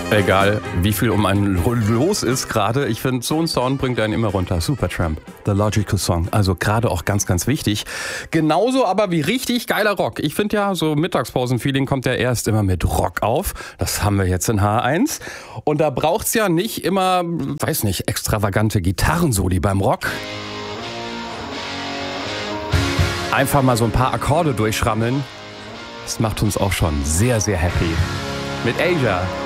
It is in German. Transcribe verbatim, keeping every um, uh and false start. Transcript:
Egal, wie viel um einen los ist gerade. Ich finde, so ein Sound bringt einen immer runter. Supertramp, The Logical Song. Also gerade auch ganz, ganz wichtig. Genauso aber wie richtig geiler Rock. Ich finde ja, so Mittagspausen-Feeling kommt ja erst immer mit Rock auf. Das haben wir jetzt in H eins. Und da braucht's ja nicht immer, weiß nicht, extravagante Gitarrensoli beim Rock. Einfach mal so ein paar Akkorde durchschrammeln. Das macht uns auch schon sehr, sehr happy. Mit Asia.